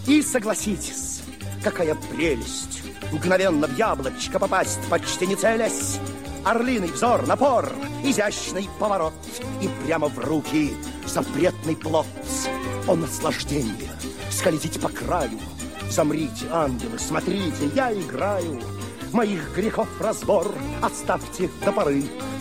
И согласитесь, какая прелесть мгновенно в яблочко попасть, почти не целясь. Орлиный взор, напор, изящный поворот, и прямо в руки запретный плод. О, наслаждение! Скользить по краю. Замрите, ангелы, смотрите, я играю. Моих грехов разбор оставьте до поры.